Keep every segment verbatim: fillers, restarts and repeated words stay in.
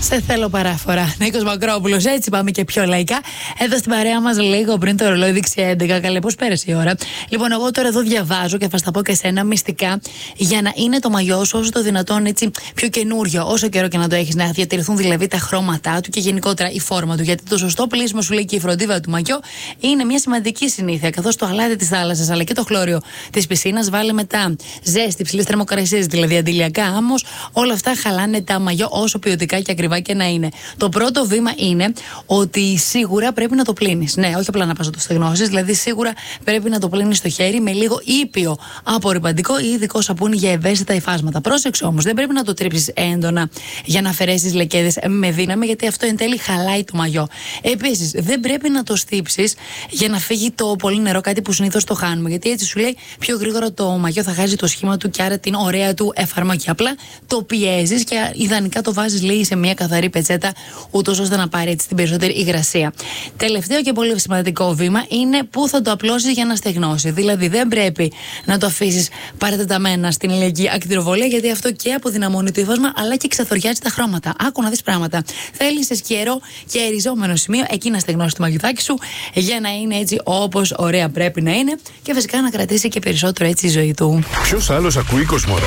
Σε θέλω παράφορα. Νίκος Μακρόπουλος, έτσι πάμε και πιο λαϊκά. Εδώ στην παρέα μας λίγο πριν το ρολόι δείξει έντεκα. Καλέ, πώς πέρασε η ώρα. Λοιπόν, εγώ τώρα εδώ διαβάζω και θα στα πω και σένα μυστικά για να είναι το μαγιό σου όσο το δυνατόν έτσι πιο καινούριο, όσο καιρό και να το έχεις, να διατηρηθούν δηλαδή τα χρώματά του και γενικότερα η φόρμα του. Γιατί το σωστό πλήσιμο, σου λέει και η φροντίδα του μαγιό, είναι μια σημαντική συνήθεια. Καθώς το αλάτι της θάλασσας αλλά και το χλώριο της πισίνας βάλει μετά ζέστη, υψηλής θερμοκρασίας, δηλαδή αντιλιακά άμμος, όλα αυτά χαλάνε τα μαγιό όσο ποιοτικά και ακριβά και να είναι. Το πρώτο βήμα είναι ότι σίγουρα πρέπει να το πλύνεις. Ναι, όχι απλά να πας να το στεγνώσεις, δηλαδή σίγουρα πρέπει να το πλύνεις στο χέρι με λίγο ήπιο απορρυπαντικό ή ειδικό σαπούνι για ευαίσθητα υφάσματα. Πρόσεξε όμως, δεν πρέπει να το τρίψεις έντονα για να αφαιρέσεις λεκέδες με δύναμη, γιατί αυτό εν τέλει χαλάει το μαγιό. Επίσης, δεν πρέπει να το στύψεις για να φύγει το πολύ νερό, κάτι που συνήθως το χάνουμε. Γιατί έτσι σου λέει πιο γρήγορα το μαγιό θα χάσει το σχήμα του και άρα την ωραία του εφαρμογή. Απλά το πιέζεις και ιδανικά το βάζεις, λέει, σε μια καθαρή πετσέτα, ούτως ώστε να πάρει έτσι την περισσότερη υγρασία. Τελευταίο και πολύ σημαντικό βήμα είναι πού θα το απλώσεις για να στεγνώσει. Δηλαδή, δεν πρέπει να το αφήσεις παρατεταμένα στην ηλιακή ακτινοβολία, γιατί αυτό και αποδυναμώνει το ύφασμα, αλλά και ξεθοριάζει τα χρώματα. Άκου να δεις πράγματα. Θέλεις σε σκιερό και εριζόμενο σημείο εκεί να στεγνώσει το μαγιουδάκι σου, για να είναι έτσι όπως ωραία πρέπει να είναι και φυσικά να κρατήσει και περισσότερο έτσι η ζωή του. Ποιος άλλος ακούει Κοσμορά?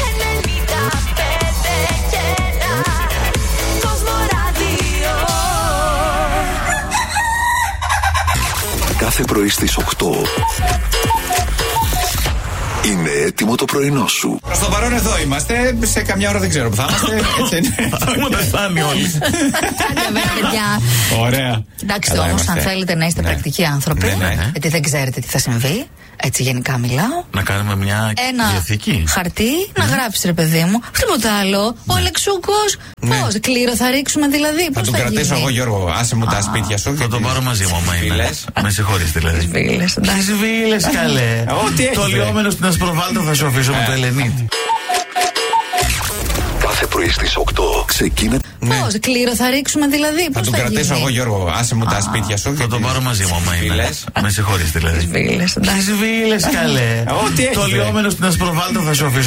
Κάθε πρωί στις οκτώ είναι έτοιμο το πρωινό σου. Προς το παρόν εδώ είμαστε. Σε καμιά ώρα δεν ξέρω που θα είμαστε. Έτσι είναι. Έχουμε πεθάνει όλοι. Ωραία. Εντάξει, όμως, αν θέλετε να είστε πρακτικοί άνθρωποι, γιατί δεν ξέρετε τι θα συμβεί. Έτσι γενικά μιλάω. Να κάνουμε μια διαθήκη. Χαρτί, να γράψει, ρε παιδί μου. Τίποτα άλλο. Ο Αλεξούκος. Πώς, κλήρο θα ρίξουμε δηλαδή? Θα τον κρατήσω εγώ, Γιώργο. Άσε μου τα σπίτια σου. Θα τον πάρω μαζί μου, άμα είναι. Με συγχωρείς δηλαδή. Τις βίλες. Τις βίλες, καλέ. Το λιόμενο στην Ασπροβάλτα θα σου αφήσω με το Ελενίτη. Κάθε πρωί στις οκτώ ξεκίνα. Πώς, κλήρο θα ρίξουμε δηλαδή? Θα τον κρατήσω εγώ, Γιώργο. Άσε μου τα σπίτια σου. Θα τον πάρω μαζί μου, άμα είναι. Με συγχωρείς δηλαδή. Τις βίλες. Τις βίλες, καλέ. Το λιόμενο στην Ασπροβάλτα θα σου αφήσω.